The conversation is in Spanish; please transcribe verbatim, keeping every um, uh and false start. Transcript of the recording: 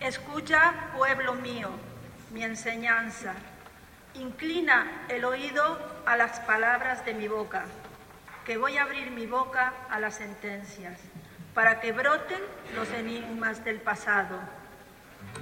Escucha, pueblo mío, mi enseñanza. Inclina el oído a las palabras de mi boca, que voy a abrir mi boca a las sentencias, para que broten los enigmas del pasado